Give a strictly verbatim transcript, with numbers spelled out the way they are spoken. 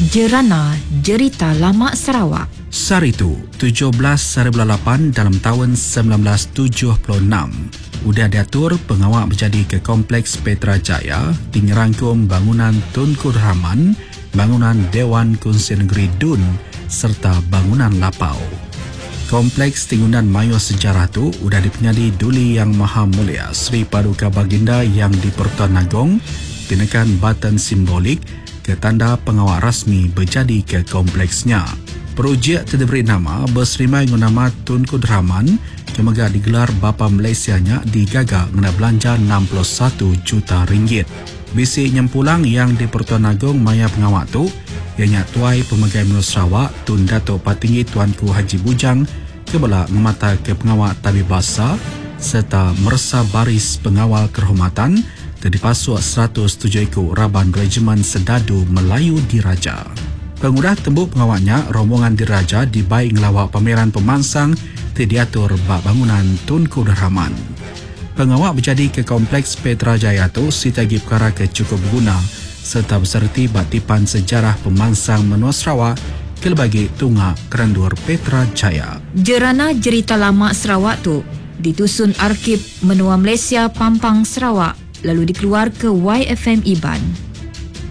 Jerana Jerita Lama Sarawak. Saritu, tujuh belas lapan dalam tahun sembilan belas tujuh puluh enam. Udah diatur pengawak berjadi ke Kompleks Petra Jaya, tinggerangkum bangunan Tunku Rahman, bangunan Dewan Kunsi Negeri Dun serta bangunan Lapau. Kompleks Tingunan Mayo Sejarah tu udah dipenyadi Duli Yang Maha Mulia Sri Paduka Baginda yang di Pertuan Agong, dinakan batan simbolik ke tanda pengawak rasmi berjadi ke kompleksnya. Projek terdiberi nama berserimai guna nama Tunku Rahman kemega digelar Bapa Malaysianya digaga guna belanja enam puluh satu juta ringgit. Bisi nyempulang yang di Pertuan Agong maya pengawak tu ianya Tuai Pemegai Menurut Sarawak Tun Dato' Patinggi Tuanku Haji Bujang kebela memata ke pengawal tabib bahasa serta mersa baris pengawal kehormatan terdipasuk seratus tujuh ekor Raban Regimen Sedadu Melayu Diraja. Pengudah tembuk pengawalnya rombongan Diraja dibaik ngelawak pameran pemansang diatur bak bangunan Tunku Rahman. Pengawak berjadi ke Kompleks Petra Jaya tu sitagi perkara ke cukup guna serta berserti batipan sejarah pemansang menua Sarawak kelebagi Tunga Kerandur Petra Jaya. Jerana Jerita Lama Sarawak tu ditusun Arkib Menua Malaysia Pampang Sarawak lalu dikeluar ke Y F M Iban.